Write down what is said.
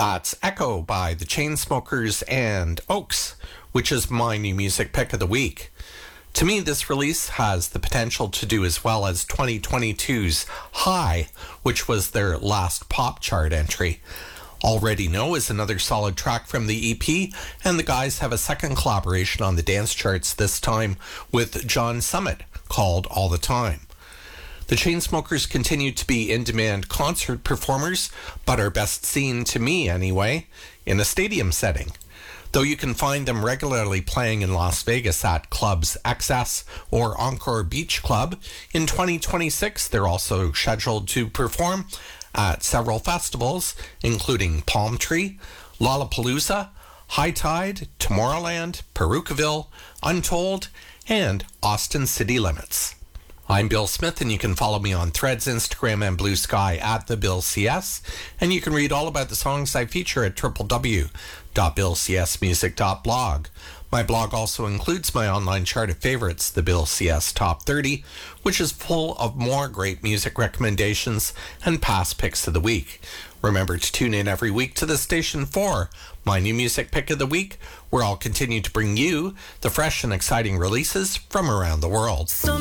That's Echo by the Chainsmokers and Oaks, which is my new music pick of the week. To me, this release has the potential to do as well as 2022's High, which was their last pop chart entry. Already Know is another solid track from the EP, and the guys have a second collaboration on the dance charts, this time with John Summit, called All the Time. The Chainsmokers continue to be in-demand concert performers, but are best seen, to me anyway, in a stadium setting. Though you can find them regularly playing in Las Vegas at Clubs XS or Encore Beach Club, in 2026 they're also scheduled to perform at several festivals, including Palm Tree, Lollapalooza, High Tide, Tomorrowland, Perucaville, Untold, and Austin City Limits. I'm Bill Smith, and you can follow me on Threads, Instagram, and Blue Sky at TheBillCS, and you can read all about the songs I feature at www.billcsmusic.blog. My blog also includes my online chart of favorites, the Bill CS Top 30, which is full of more great music recommendations and past picks of the week. Remember to tune in every week to the station for my new music pick of the week, where I'll continue to bring you the fresh and exciting releases from around the world.